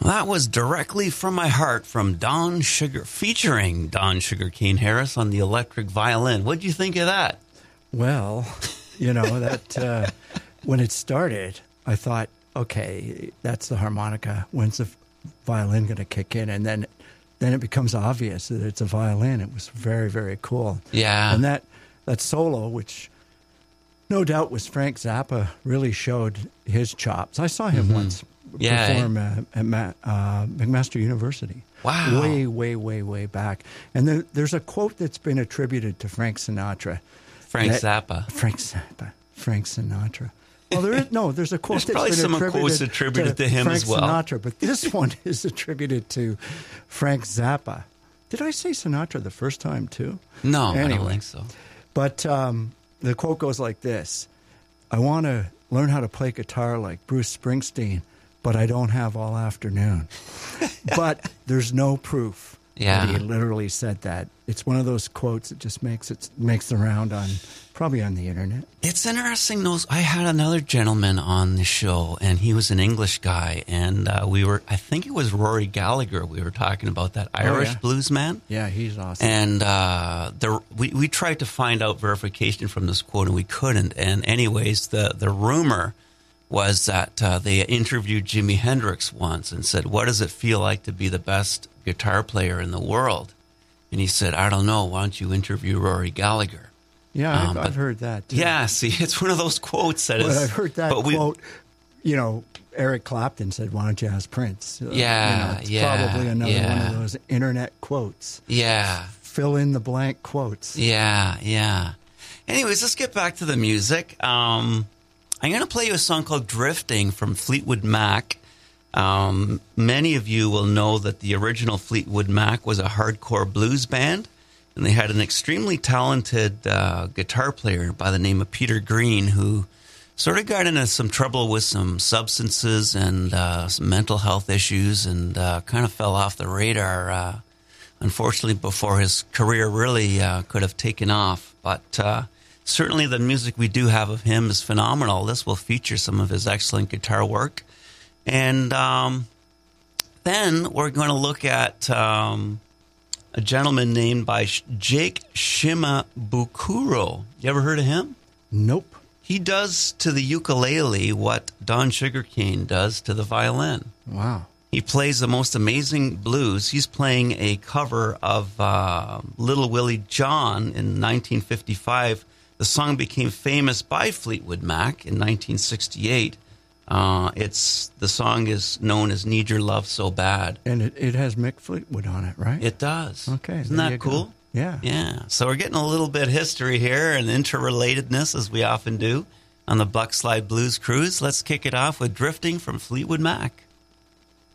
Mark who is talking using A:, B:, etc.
A: That was Directly from My Heart from featuring Don Sugar Cane Harris on the electric violin. What'd you think of that?
B: Well, that when it started, I thought, okay, that's the harmonica. When's the violin going to kick in? And then it becomes obvious that it's a violin. It was very, very cool.
A: Yeah.
B: And that solo, which no doubt was Frank Zappa, really showed his chops. I saw him once perform at McMaster University.
A: Wow.
B: Way, way, way, way back. And there's a quote that's been attributed to Frank Sinatra.
A: Frank Zappa.
B: Frank Sinatra. Well, there's a quote
A: that's been attributed to him
B: Frank
A: as well.
B: Sinatra, but this one is attributed to Frank Zappa. Did I say Sinatra the first time too?
A: No,
B: anyway.
A: I don't think so.
B: But the quote goes like this: I want to learn how to play guitar like Bruce Springsteen, but I don't have all afternoon. But there's no proof that he literally said that. It's one of those quotes that just makes the round probably on the internet.
A: It's interesting. I had another gentleman on the show, and he was an English guy, and I think it was Rory Gallagher. We were talking about that Irish blues man.
B: Yeah, he's awesome.
A: And we tried to find out verification from this quote, and we couldn't. And anyways, the rumor was that they interviewed Jimi Hendrix once and said, "What does it feel like to be the best guitar player in the world?" And he said, "I don't know. Why don't you interview Rory Gallagher?"
B: Yeah, I've heard that too.
A: Yeah, see, it's one of those quotes that is...
B: But I've heard that quote, Eric Clapton said, "Why don't you ask Prince?" It's probably another one of those internet quotes.
A: Yeah.
B: Fill in the blank quotes.
A: Yeah. Anyways, let's get back to the music. I'm going to play you a song called Drifting from Fleetwood Mac. Many of you will know that the original Fleetwood Mac was a hardcore blues band, and they had an extremely talented guitar player by the name of Peter Green, who sort of got into some trouble with some substances and some mental health issues, and kind of fell off the radar, unfortunately, before his career really could have taken off. But certainly the music we do have of him is phenomenal. This will feature some of his excellent guitar work. And then we're going to look at a gentleman named by Jake Shimabukuro. You ever heard of him?
B: Nope.
A: He does to the ukulele what Don Sugarcane does to the violin.
B: Wow.
A: He plays the most amazing blues. He's playing a cover of Little Willie John in 1955. The song became famous by Fleetwood Mac in 1968. The song is known as Need Your Love So Bad.
B: And it has Mick Fleetwood on it, right?
A: It does.
B: Okay.
A: Isn't that cool?
B: Yeah.
A: Yeah. So we're getting a little bit of history here and interrelatedness, as we often do on the Buckslide Blues Cruise. Let's kick it off with Drifting from Fleetwood Mac.